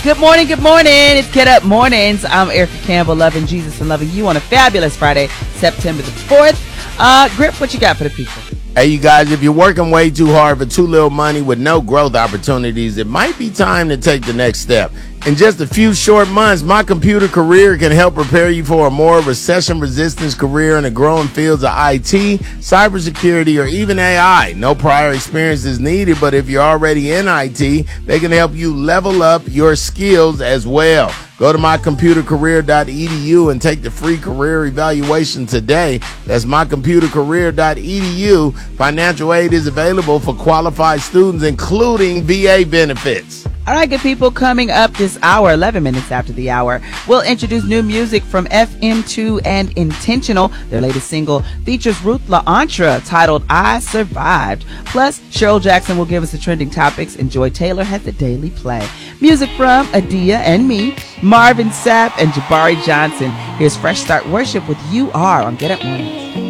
Good morning, good morning. It's Get Up Mornings. I'm Erica Campbell, loving Jesus and loving you on a fabulous Friday, September the 4th. Grip, what you got for the people? Hey, you guys, if you're working way too hard for too little money with no growth opportunities, it might be time to take the next step. In just a few short months, My Computer Career can help prepare you for a more recession-resistant career in the growing fields of IT, cybersecurity, or even AI. No prior experience is needed, but if you're already in IT, they can help you level up your skills as well. Go to mycomputercareer.edu and take the free career evaluation today. That's mycomputercareer.edu. Financial aid is available for qualified students, including VA benefits. All right, good people, coming up this hour, 11 minutes after the hour, we'll introduce new music from FM2 and Intentional. Their latest single features Ruth LaAntra titled I Survived. Plus, Cheryl Jackson will give us the trending topics, and Joy Taylor has the Daily Play. Music from Adia and me, Marvin Sapp, and Jabari Johnson. Here's Fresh Start Worship with You Are on Get Up Mornings.